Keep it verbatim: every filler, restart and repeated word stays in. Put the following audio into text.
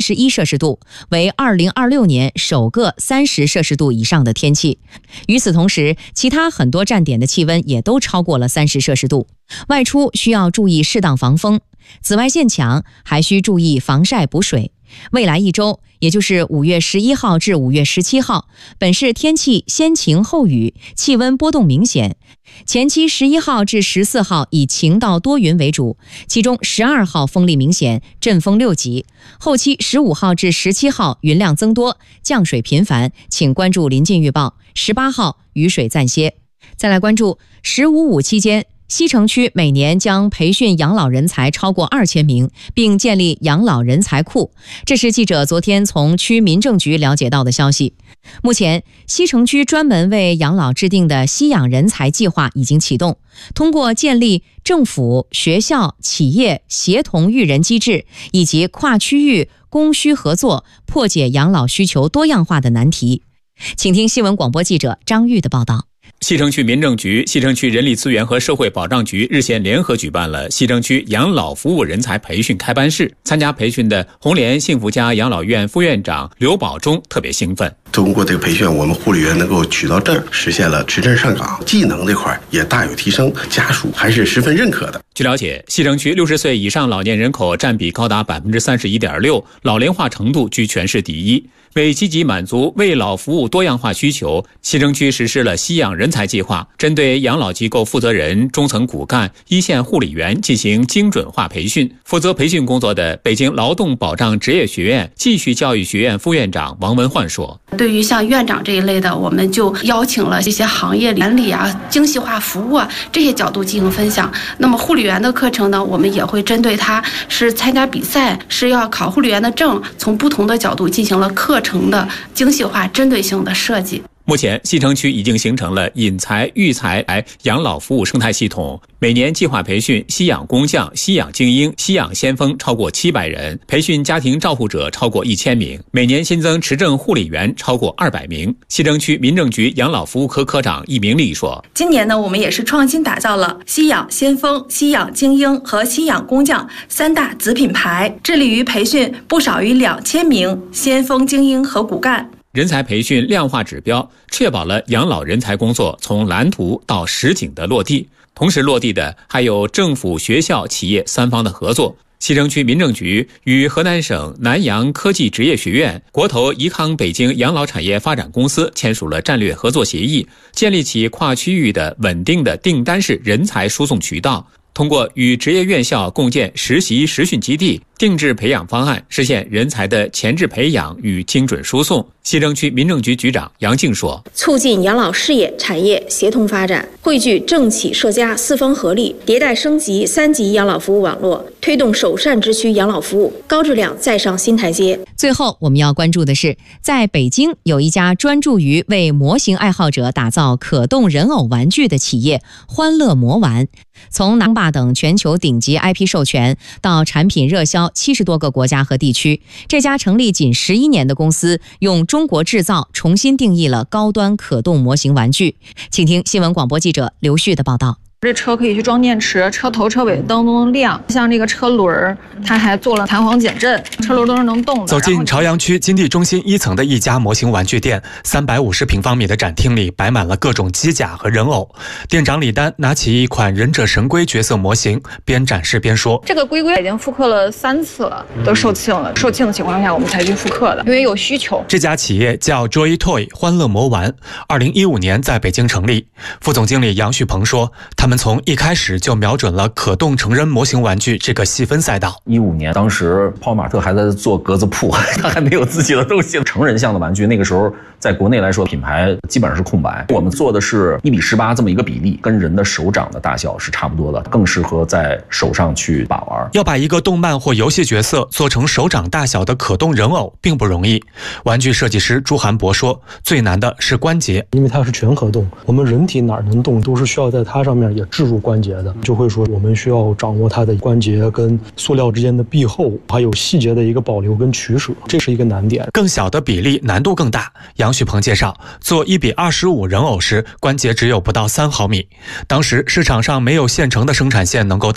十一摄氏度，为二零二六年首个三十摄氏度以上的天气。与此同时，其他很多站点的气温也都超过了三十摄氏度。外出需要注意适当防风，紫外线强还需注意防晒补水。未来一周，也就是五月十一号至五月十七号，本市天气先晴后雨，气温波动明显。前期十一号至十四号以晴到多云为主，其中十二号风力明显，阵风六级。后期十五号至十七号云量增多，降水频繁，请关注临近预报。十八号雨水暂歇。再来关注十五五期间，西城区每年将培训养老人才超过二千名，并建立养老人才库。这是记者昨天从区民政局了解到的消息。目前，西城区专门为养老制定的吸养人才计划已经启动，通过建立政府、学校、企业协同育人机制，以及跨区域供需合作，破解养老需求多样化的难题。请听新闻广播记者张玉的报道。 西城区民政局、西城区人力资源和社会保障局日前联合举办了西城区养老服务人才培训开班式。参加培训的红莲幸福家养老院副院长刘宝忠特别兴奋。 通过这个培训，我们护理员能够取到证，实现了持证上岗，技能这块也大有提升，家属还是十分认可的。 据了解，西城区六十岁以上老年人口占比高达百分之三十一点六，老龄化程度居全市第一。为积极满足为老服务多样化需求，西城区实施了吸养人才计划，针对养老机构负责人、中层骨干、一线护理员进行精准化培训。负责培训工作的北京劳动保障职业学院继续教育学院副院长王文焕说：“ 对于像院长这一类的，我们就邀请了这些行业原理啊、精细化服务啊这些角度进行分享。那么护理员的课程呢，我们也会针对他是参加比赛，是要考护理员的证，从不同的角度进行了课程的精细化、针对性的设计。” 目前，西城区已经形成了引才育才来养老服务生态系统，每年计划培训吸养工匠、吸养精英、吸养先锋超过七百人，培训家庭照护者超过一千名，每年新增持证护理员超过二百名。西城区民政局养老服务科科长易明丽说：“ 今年呢，我们也是创新打造了吸养先锋、吸养精英和吸养工匠三大子品牌，致力于培训不少于两千名先锋精英和骨干。” 人才培训量化指标确保了养老人才工作从蓝图到实景的落地，同时落地的还有政府、学校、企业三方的合作。西城区民政局与河南省南阳科技职业学院、国投怡康北京养老产业发展公司签署了战略合作协议，建立起跨区域的稳定的订单式人才输送渠道。通过与职业院校共建实习实训基地，定制培养方案，实现人才的前置培养与精准输送。西城区民政局局长杨静说：“ 促进养老事业产业协同发展，汇聚政企社家四方合力，迭代升级三级养老服务网络，推动首善之区养老服务高质量再上新台阶。” 最后，我们要关注的是，在北京有一家专注于为模型爱好者打造可动人偶玩具的企业——欢乐魔玩。从南霸等全球顶级 I P 授权到产品热销七十多个国家和地区，这家成立仅十一年的公司用中国制造重新定义了高端可动模型玩具。请听新闻广播记者刘旭的报道。 这车可以去装电池，车头车尾灯都能亮，像这个车轮它还做了弹簧减震，车轮都是能动的。 走进朝阳区金地中心一层的一家模型玩具店，三百五十平方米的展厅里摆满了各种机甲和人偶。店长李丹拿起一款忍者神龟角色模型，边展示边说：“ 这个龟龟已经复刻了三次了，都售罄了。售罄的情况下，我们才去复刻的，因为有需求。” 这家企业叫 Joy Toy 欢乐魔玩，二零一五年在北京成立。副总经理杨旭鹏说，他们从一开始就瞄准了可动成人模型玩具这个细分赛道。 一五年，当时泡玛特还在做格子铺，他还没有自己的东西。成人向的玩具，那个时候在国内来说，品牌基本上是空白。我们做的是一比十八这么一个比例，跟人的手掌的大小是差不多的，更适合在手上去把玩。 要把一个动漫或游戏角色做成手掌大小的可动人偶，并不容易。玩具设计师朱寒博说，最难的是关节， 因为它是全可动，我们人体哪儿能动，都是需要在它上面也置入关节的，就会说我们需要掌握它的关节跟塑料之间的壁厚，还有细节的一个保留跟取舍，这是一个难点。 更小的比例难度更大。杨旭鹏介绍，做一比二十五人偶时，关节只有不到三毫米。当时市场上没有现成的生产线能够